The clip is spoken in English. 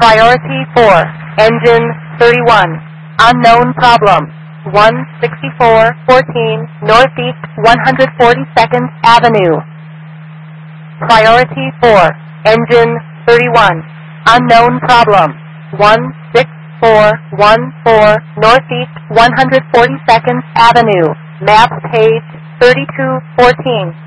Priority 4, engine 31, unknown problem, 16414 Northeast 142nd Avenue. Priority 4, engine 31, unknown problem, 16414 Northeast 142nd Avenue, map page 3214.